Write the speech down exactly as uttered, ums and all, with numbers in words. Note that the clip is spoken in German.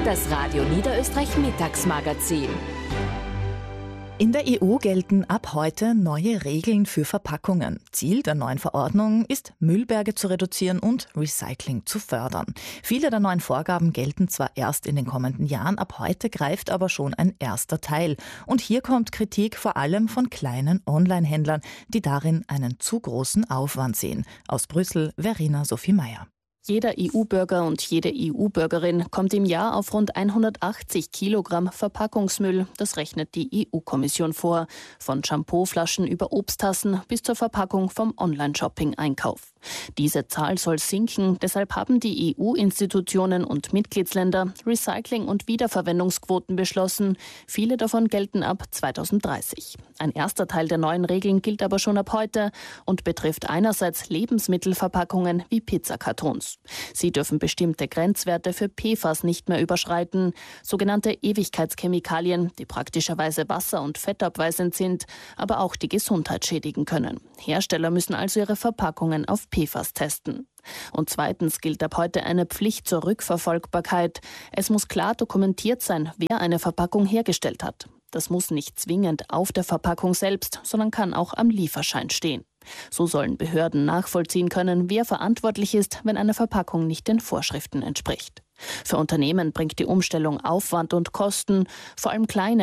Das Radio Niederösterreich Mittagsmagazin. In der E U gelten ab heute neue Regeln für Verpackungen. Ziel der neuen Verordnung ist, Müllberge zu reduzieren und Recycling zu fördern. Viele der neuen Vorgaben gelten zwar erst in den kommenden Jahren, ab heute greift aber schon ein erster Teil. Und hier kommt Kritik vor allem von kleinen Online-Händlern, die darin einen zu großen Aufwand sehen. Aus Brüssel, Verena Sophie Meyer. Jeder E U-Bürger und jede E U-Bürgerin kommt im Jahr auf rund hundertachtzig Kilogramm Verpackungsmüll. Das rechnet die E U-Kommission vor. Von Shampooflaschen über Obsttassen bis zur Verpackung vom Online-Shopping-Einkauf. Diese Zahl soll sinken. Deshalb haben die E U-Institutionen und Mitgliedsländer Recycling- und Wiederverwendungsquoten beschlossen. Viele davon gelten ab zweitausenddreißig. Ein erster Teil der neuen Regeln gilt aber schon ab heute und betrifft einerseits Lebensmittelverpackungen wie Pizzakartons. Sie dürfen bestimmte Grenzwerte für P F A S nicht mehr überschreiten, sogenannte Ewigkeitschemikalien, die praktischerweise wasser- und fettabweisend sind, aber auch die Gesundheit schädigen können. Hersteller müssen also ihre Verpackungen auf P F A S testen. Und zweitens gilt ab heute eine Pflicht zur Rückverfolgbarkeit. Es muss klar dokumentiert sein, wer eine Verpackung hergestellt hat. Das muss nicht zwingend auf der Verpackung selbst, sondern kann auch am Lieferschein stehen. So sollen Behörden nachvollziehen können, wer verantwortlich ist, wenn eine Verpackung nicht den Vorschriften entspricht. Für Unternehmen bringt die Umstellung Aufwand und Kosten, vor allem kleine